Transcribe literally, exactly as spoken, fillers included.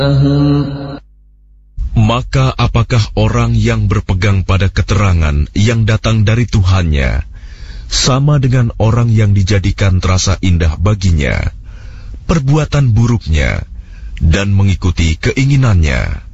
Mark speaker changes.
Speaker 1: Maka apakah orang yang berpegang pada keterangan yang datang dari Tuhannya sama dengan orang yang dijadikan terasa indah baginya perbuatan buruknya dan mengikuti keinginannya?